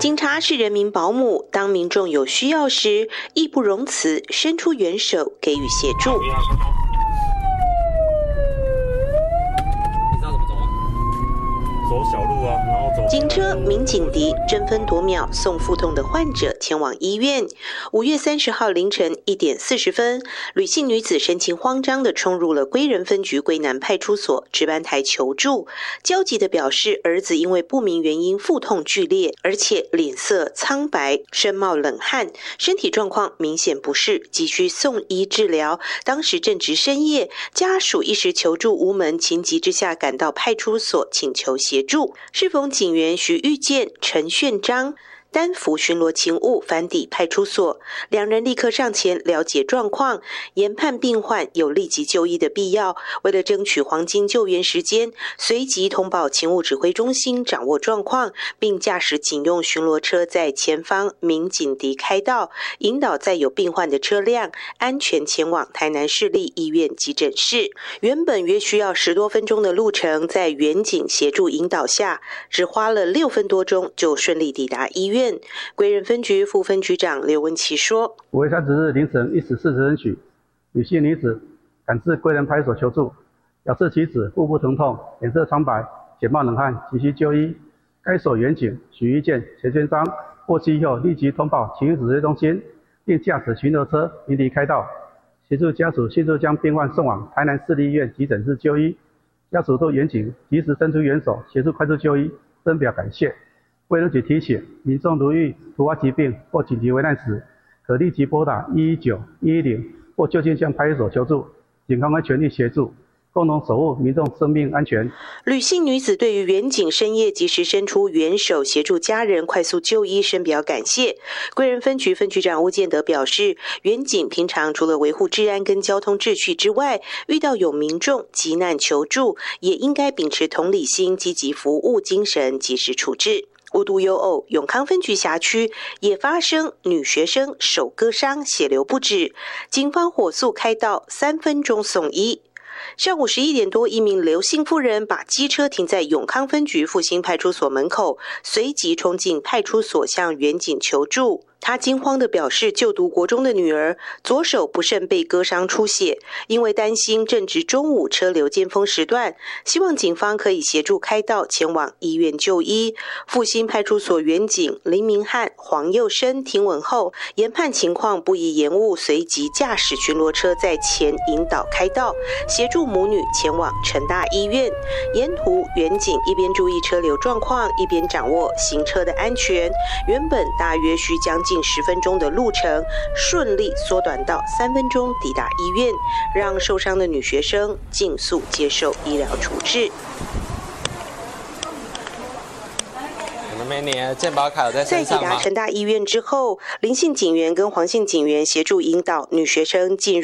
警察是人民保姆，当民众有需要时，义不容辞，伸出援手给予协助。 走小路啊，然后走。 警车、民警笛争分夺秒送腹痛的患者前往医院。5月30号凌晨1点40分，吕姓女子神情慌张地冲入了归仁分局归南派出所值班台求助，焦急地表示儿子因为不明原因腹痛剧烈，而且脸色苍白，身冒冷汗，身体状况明显不适，急需送医治疗。当时正值深夜，家属一时求助无门，情急之下赶到派出所请求协助。适逢警员徐玉健、陈炫章单幅巡逻勤务返抵派出所，两人立刻上前了解状况，研判病患有立即就医的必要。为了争取黄金救援时间，随即通报勤务指挥中心掌握状况，并驾驶警用巡逻车在前方鸣警笛开道，引导载有病患的车辆安全前往台南市立医院急诊室。原本约需要10多分钟的路程，在远警协助引导下，只花了6分多钟就顺利抵达医院。归仁分局副分局长刘文琪说 ：5月30日凌晨1时40分许，女性女子赶至归仁派出所求助，表示其子腹部疼痛，脸色苍白，且冒冷汗，急需就医。该所员警许玉健、陈宣章获悉后，立即通报勤务指挥中心，并驾驶巡逻车鸣笛开道，协助家属迅速将病患送往台南市立医院急诊室就医。家属对员警及时伸出援手，协助快速就医，深表感谢。卫生局提醒，民众如遇突发疾病或紧急危难时，可立即拨打119、110或就近向派出所求助，警方会全力协助，共同守护民众生命安全。 吕姓女子对于远警深夜及时伸出援手，协助家人快速就医，深表感谢。归仁分局分局长吴建德表示，远警平常除了维护治安跟交通秩序之外，遇到有民众急难求助，也应该秉持同理心，积极服务精神，及时处置。无独有偶，永康分局辖区也发生女学生手割伤，血流不止，警方火速开道，3分钟送医。上午11点多，一名刘姓妇人把机车停在永康分局复兴派出所门口，随即冲进派出所向远警求助。他惊慌地表示，就读国中的女儿左手不慎被割伤出血，因为担心正值中午车流尖峰时段，希望警方可以协助开道前往医院就医。复兴派出所员警林明汉、黄佑生听闻后，研判情况不宜延误，随即驾驶巡逻车在前引导开道，协助母女前往成大医院。沿途员警一边注意车流状况，一边掌握行车的安全，原本大约需将近10分钟的路程，顺利缩短到3分钟抵达医院，让受伤的女学生尽速接受医疗处置。在抵达成大医院之后，林姓警员跟黄姓警员协助引导女学生进入